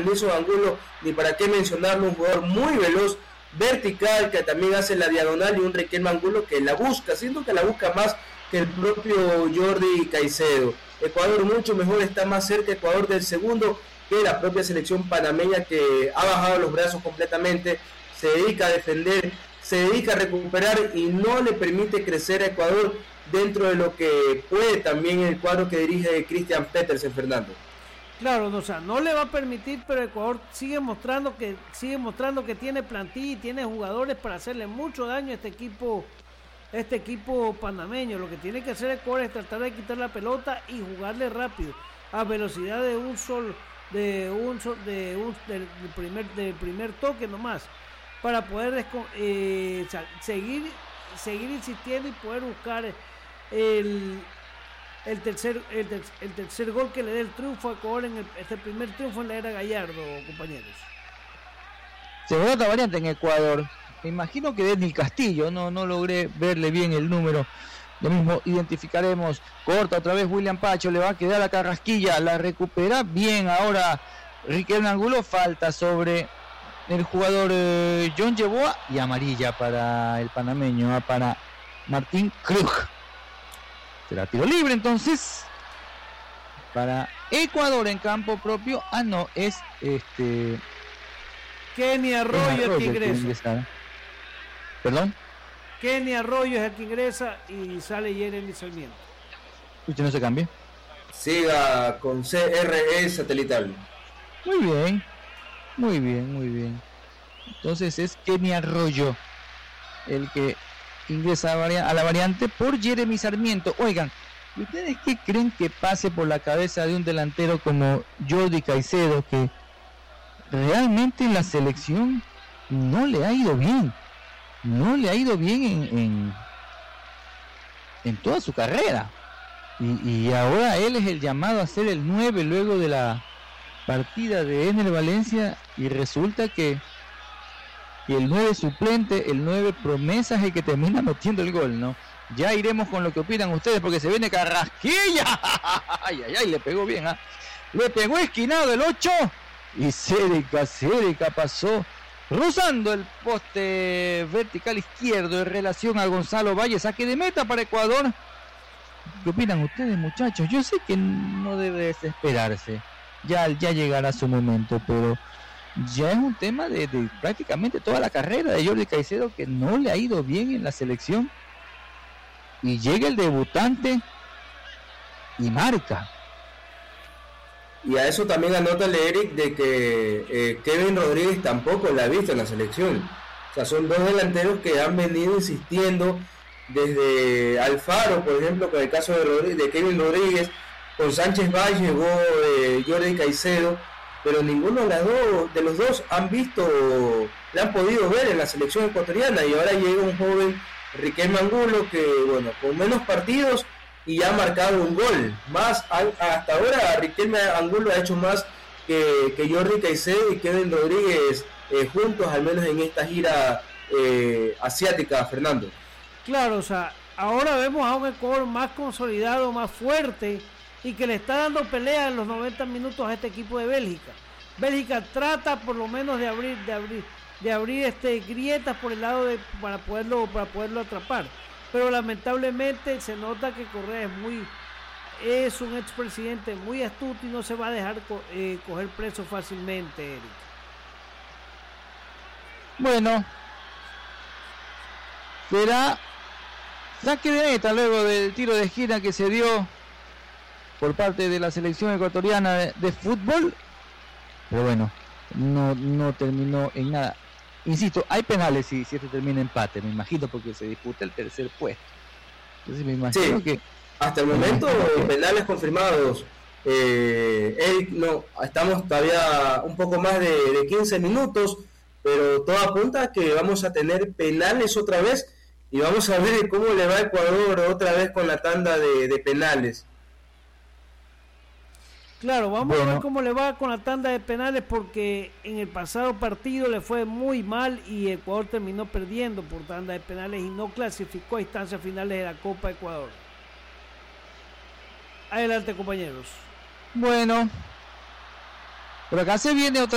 Wilson Angulo, ni para qué mencionarlo, un jugador muy veloz, vertical, que también hace la diagonal, y un Riquelme Angulo que la busca, siento que la busca más que el propio Jordi Caicedo. Ecuador mucho mejor, está más cerca Ecuador del segundo que la propia selección panameña, que ha bajado los brazos completamente, se dedica a defender, se dedica a recuperar y no le permite crecer a Ecuador dentro de lo que puede también el cuadro que dirige Christian Petersen, Fernando. Claro, o sea, no le va a permitir, pero Ecuador sigue mostrando que tiene plantilla y tiene jugadores para hacerle mucho daño a este equipo panameño. Lo que tiene que hacer Ecuador es tratar de quitar la pelota y jugarle rápido, a velocidad del primer toque nomás, para poder seguir insistiendo y poder buscar el tercer gol que le dé el triunfo a Ecuador en este primer triunfo en la era Gallardo, compañeros. Segunda otra variante en Ecuador. Me imagino que Denil Castillo, no logré verle bien el número. Lo mismo identificaremos. Corta otra vez William Pacho, le va a quedar a Carrasquilla, la recupera bien ahora Riquelme Angulo, falta sobre el jugador John Yeboah y amarilla para el panameño, para Martín Krug. Será tiro libre entonces para Ecuador en campo propio. No, es Kenny Arroyo el que ingresa. ¿Perdón? Kenny Arroyo es el que ingresa y sale Jeremy Sarmiento. ¿Usted no se cambia? Siga con CRE satelital. Muy bien. Entonces es Kenny Arroyo el que ingresa a la variante por Jeremy Sarmiento. Oigan, ¿ustedes qué creen que pase por la cabeza de un delantero como Jordi Caicedo, que realmente en la selección no le ha ido bien? No le ha ido bien en toda su carrera. Y ahora él es el llamado a ser el 9 luego de la partida de Ener Valencia, y resulta que el 9 suplente, el 9 promesa es el que termina metiendo el gol, ¿no? Ya iremos con lo que opinan ustedes, porque se viene Carrasquilla. Ay, le pegó bien, le pegó esquinado el 8 y cerca pasó rozando el poste vertical izquierdo en relación a Gonzalo Valle. Saque de meta para Ecuador. ¿Qué opinan ustedes, muchachos? Yo sé que no debe desesperarse, ya llegará su momento, pero ya es un tema de prácticamente toda la carrera de Jordi Caicedo, que no le ha ido bien en la selección, y llega el debutante y marca. Y a eso también anótale, Eric, de que Kevin Rodríguez tampoco la ha visto en la selección. O sea, son dos delanteros que han venido insistiendo desde Alfaro, por ejemplo, con el caso de Kevin Rodríguez. Con Sánchez Valle llegó Jordi Caicedo, pero ninguno de los dos le han podido ver en la selección ecuatoriana, y ahora llega un joven Riquelme Angulo que, bueno, con menos partidos y ya ha marcado un gol. Hasta ahora Riquelme Angulo ha hecho más que Jordi Caicedo y Kevin Rodríguez juntos, al menos en esta gira asiática, Fernando. Claro, o sea, ahora vemos a un Ecuador más consolidado, más fuerte, y que le está dando pelea en los 90 minutos a este equipo de Bélgica. Bélgica trata por lo menos de abrir grietas por el lado para poderlo atrapar, pero lamentablemente se nota que Correa es un expresidente muy astuto y no se va a dejar coger preso fácilmente, Eric. Bueno, será saque de meta luego del tiro de esquina que se dio por parte de la selección ecuatoriana de fútbol, pero bueno, no terminó en nada. Insisto, hay penales si esto termina empate, me imagino, porque se disputa el tercer puesto. Entonces me imagino que hasta el momento penales confirmados. Eric, estamos todavía un poco más de 15 minutos, pero todo apunta a que vamos a tener penales otra vez, y vamos a ver cómo le va a Ecuador otra vez con la tanda de penales. Claro, vamos a ver cómo le va con la tanda de penales, porque en el pasado partido le fue muy mal y Ecuador terminó perdiendo por tanda de penales y no clasificó a instancias finales de la Copa Ecuador. Adelante, compañeros. Bueno, por acá se viene otra